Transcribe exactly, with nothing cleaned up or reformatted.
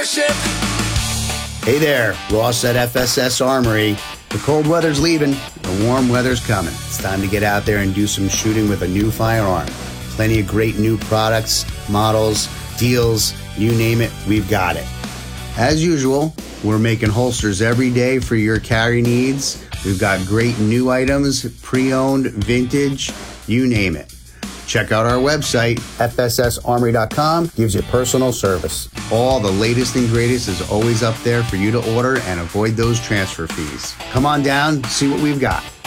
Hey there, Ross at F S S Armory. The cold weather's leaving, the warm weather's coming. It's time to get out there and do some shooting with a new firearm. Plenty of great new products, models, deals, you name it, we've got it. As usual, we're making holsters every day for your carry needs. We've got great new items, pre-owned, vintage, you name it. Check out our website, F S S armory dot com. Gives you personal service. All the latest and greatest is always up there for you to order and avoid those transfer fees. Come on down, see what we've got.